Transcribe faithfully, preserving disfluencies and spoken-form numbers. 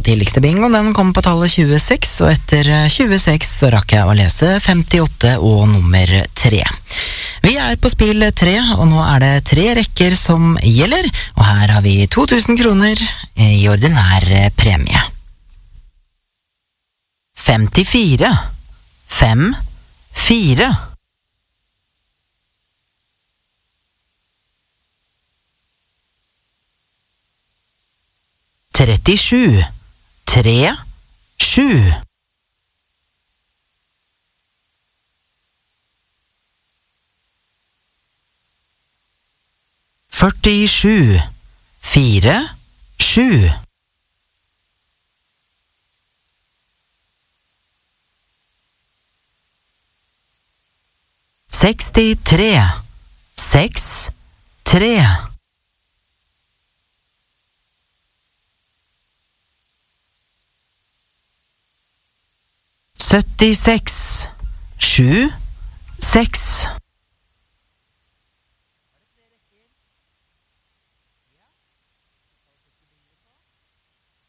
tidligste bingo, den kom på tallet tjueseks, og etter tjueseks så rakk jeg å lese femtiåtte og nummer tre. Vi er på spill tre, og nå er det tre rekker som gjelder, og her har vi to tusen kroner i ordinær premie. femtifire, fem, fire. trettisju, tre, sju. førtisju, fire, sju. sekstitre, seks, tre. syttiseks, sju, seks.